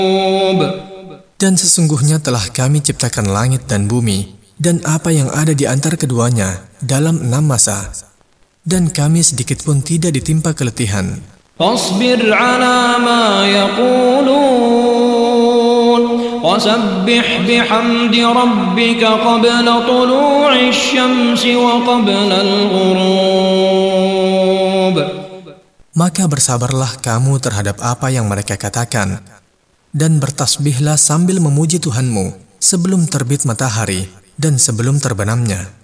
Dan sesungguhnya telah kami ciptakan langit dan bumi, dan apa yang ada di antara keduanya dalam 6 masa. Dan kami sedikit pun tidak ditimpa keletihan. Fasbir ala ma yaqulun, wasabbih bihamdi rabbika qabla tulu'i syamsi wa qabla al-ghurub. Maka bersabarlah kamu terhadap apa yang mereka katakan, dan bertasbihlah sambil memuji Tuhanmu sebelum terbit matahari dan sebelum terbenamnya.